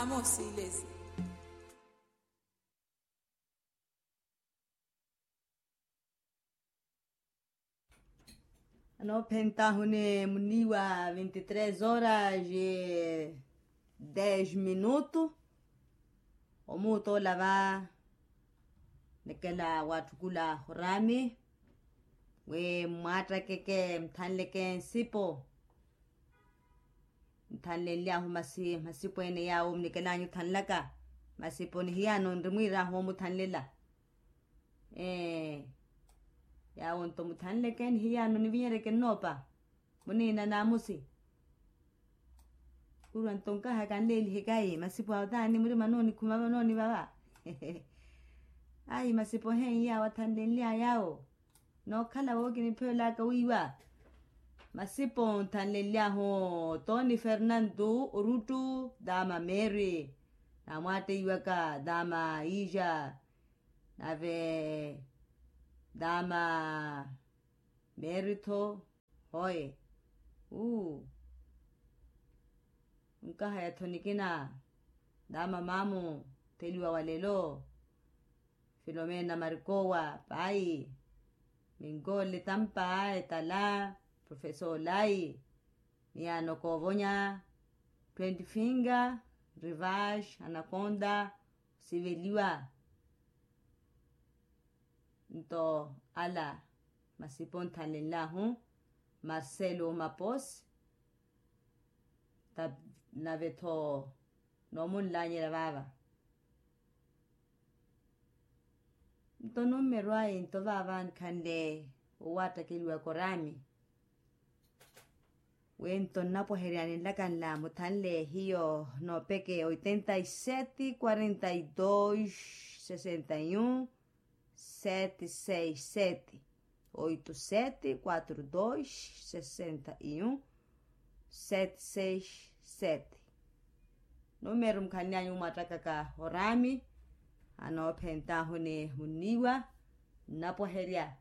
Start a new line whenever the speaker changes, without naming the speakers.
Amosiles.
Ano penta hune muniwa 23 horas e 10 minutos. Omuto lava nekela watukula horami. We mwata keke mtanleke sipo. Mtanlelia masipo ene yao mnikela nyu tanlaka. Masipo ni hiano ndrimwira homu tanlela. Ya wonto mutanleken hiano ni vinyere ke nopa. Muni na namusi. Uruan tonka hakan leli hekai. Masipo awtani muri manoni kumama noni baba. Ai masipo hen ya watanlelia yao. No kala wogi ni pela kawiwa. Masipo tanlelia ho Tony Fernando Urutu dama Mary. Na mwate iwaka dama Ija. Nave dama Merito hoye. Nkaha ya tonikina dama mamu teliwa walelo. Filomena Marikowa pai. Mingole tampa etala Professor Lai. Miano kovonya 20 finger Rivage Anaconda Siveliwa. Nto ala masipon tanlelahu Marcelo Mapos tab naveto nomun la nyera baba. Nto numero ai nto baban kande uwata kilwa korami. Wento napo heriani lakan la mutanle hiyo no peke 87 42 61 767 87 42 61 767 Número mkanyanyu matakaka horami ano penta hune muniwa napo heria